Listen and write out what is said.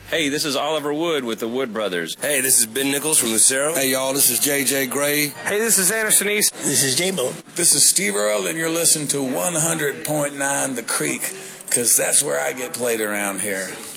Hey, this is Oliver Wood with the Wood Brothers. Hey, this is Ben Nichols from Lucero. Hey, y'all, this is J.J. Gray. Hey, this is Anderson East. This is J-Mo. This is Steve Earle, and you're listening to 100.9 The Creek, because that's where I get played around here.